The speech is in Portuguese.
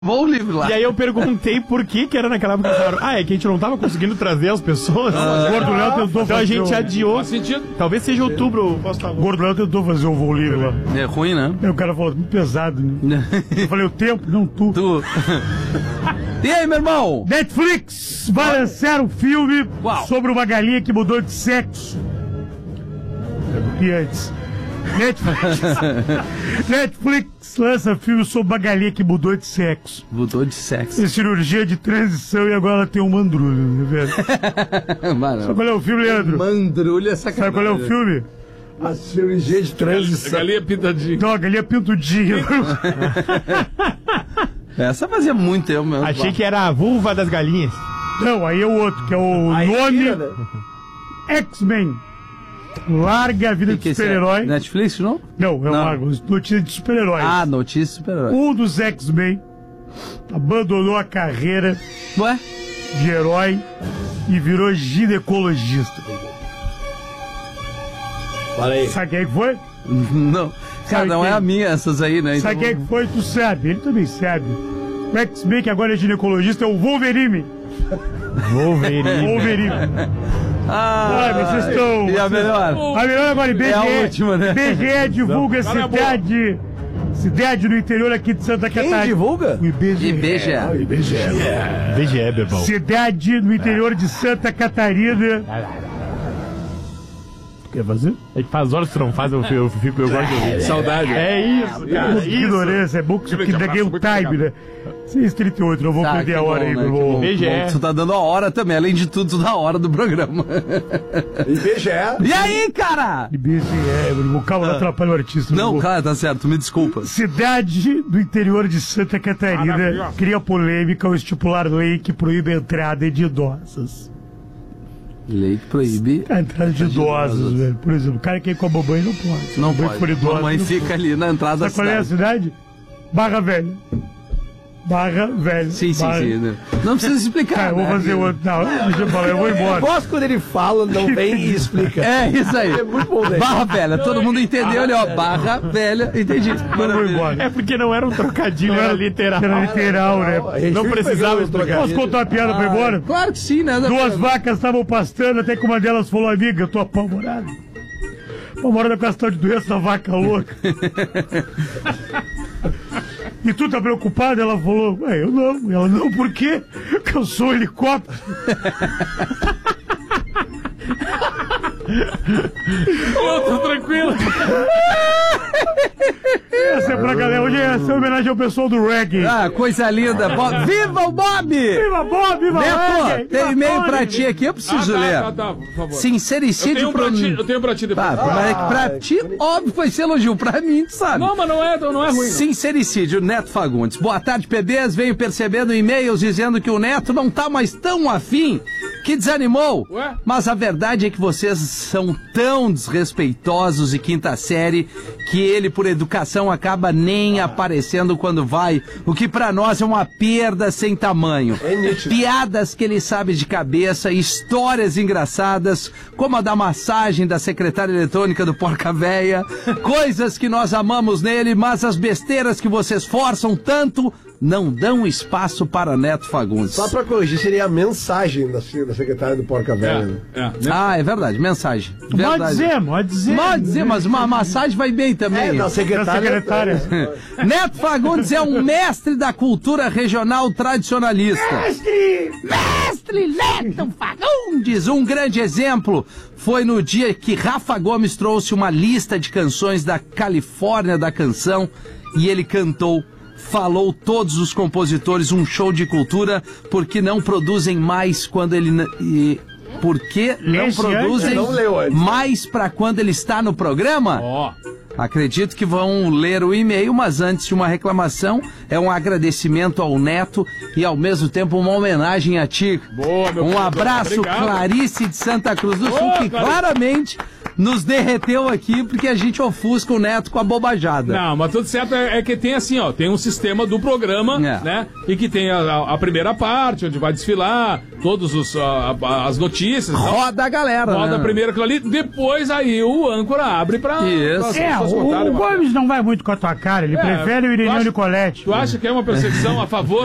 Vou livre lá. E aí eu perguntei por que era naquela época. É que a gente não tava conseguindo trazer as pessoas. O Gordo Léo tentou fazer. Então a gente adiou. Faz sentido. Talvez seja outubro. O Gordo Léo tentou fazer o voo livre lá. É ruim, né? Aí o cara falou, muito pesado, né? Eu falei, o tempo? Não, tu. E aí, meu irmão? Netflix vai lançar um filme sobre uma galinha que mudou de sexo. E antes. Netflix lança filme sobre uma galinha que mudou de sexo. Mudou de sexo. Tem cirurgia de transição e agora ela tem um mandrulho, né, velho? Sabe qual é o filme, Leandro? Mandrulho é sacanagem. Sabe qual é o filme? A cirurgia de transição. Galinha pintadinha. Não, a galinha pintudinha. Essa fazia muito tempo mesmo. Achei que era a vulva das galinhas. Não, aí é o outro, que é o nome X-Men. Larga a vida de super-herói. Netflix, não? Não, é uma notícia de super-heróis. Ah, notícia de super-herói. Um dos X-Men abandonou a carreira de herói e virou ginecologista. Fala aí. Sabe quem foi? Não. Cara, não é a minha essas aí, né? Sabe quem foi? Tu sabe. Ele também sabe. O X-Men, que agora é ginecologista, é o Wolverine. Wolverine. Vocês estão... E a melhor? A melhor agora, IBGE. É a última, né? IBGE divulga cidade no interior aqui de Santa Catarina. Quem divulga? O IBGE. IBGE, Bebão. Cidade no interior de Santa Catarina. Quer fazer? É que faz horas que tu não faz, eu gosto de ouvir. Saudade. É isso, cara. Ignorância, é bom que neguei o time, né? 6h38, não vou perder a hora aí, meu irmão. Tu tá dando a hora também, além de tudo, tu dá a hora do programa. IBGE. E aí, cara? IBGE, meu irmão, calma, não atrapalha o artista. Não, cara, tá certo, me desculpa. Cidade do interior de Santa Catarina cria polêmica ao estipular lei que proíbe a entrada de idosas. Lei que proíbe a entrada de idosos, velho. Por exemplo, o cara que quer ir com a mamãe não pode. Não pode. A mamãe fica ali na entrada da cidade. Sabe qual é a cidade? Barra Velha. Sim. Não precisa explicar. Cara, eu vou fazer outro. Não, deixa eu falar, eu vou embora. Eu gosto quando ele fala, não vem e explica. É isso aí. É muito bom, né? Barra Velha, todo mundo entendeu ali, ó. Barra Velha, entendi. Eu vou embora. É porque não era um trocadilho, era literal. Era literal, né? Não precisava explicar. Posso contar uma piada pra ir embora? Claro que sim, né? Duas vacas estavam pastando, até que uma delas falou, amiga, eu tô apavorada. Apavorada com essa tal de doença da vaca louca. E tu tá preocupado? Ela falou, eu não. Ela, não, por quê? Porque eu sou um helicóptero. Eu tô tranquilo. Essa é pra galera. Hoje essa é homenagem ao pessoal do reggae. Ah, coisa linda. Viva o Bob! Viva Bob! Viva o reggae! Tem e-mail pra ti aqui, eu preciso ler. Tá, por favor. Sincericídio eu tenho pra ti depois. Mas é que pra ti, óbvio, foi ser elogio. Pra mim, tu sabe. Não, mas não é ruim. Sincericídio, Neto Fagundes. Boa tarde, PBs. Venho percebendo e-mails dizendo que o Neto não tá mais tão afim, que desanimou. Ué? Mas a verdade é que vocês são tão desrespeitosos e quinta série que ele, por educação, acaba nem aparecendo quando vai, o que pra nós é uma perda sem tamanho. Piadas que ele sabe de cabeça, histórias engraçadas, como a da massagem da secretária eletrônica do Porca Véia, coisas que nós amamos nele, mas as besteiras que vocês forçam tanto não dão espaço para Neto Fagundes. Só pra corrigir, seria a mensagem da secretária do Porca Velha. Ah, é verdade, mensagem. Verdade. Pode dizer, mas uma massagem vai bem também. Da secretária. Neto Fagundes é um mestre da cultura regional tradicionalista. Mestre Neto Fagundes! Um grande exemplo foi no dia que Rafa Gomes trouxe uma lista de canções da Califórnia da canção e ele cantou. Falou todos os compositores, um show de cultura, porque não produzem mais quando ele... Porque não produzem mais para quando ele está no programa? Acredito que vão ler o e-mail, mas antes de uma reclamação, é um agradecimento ao Neto e ao mesmo tempo uma homenagem a ti. Boa, meu abraço, obrigado. Clarice de Santa Cruz do Sul, que claramente nos derreteu aqui porque a gente ofusca o Neto com a bobajada. Não, mas tudo certo é que tem assim, ó, tem um sistema do programa, né? E que tem a primeira parte, onde vai desfilar todas as notícias. Roda a galera. Roda primeiro aquilo ali, depois aí o âncora abre pra... Isso. O Gomes não vai muito com a tua cara, ele prefere o Irineu Nicoletti. Tu acha que é uma perseguição a favor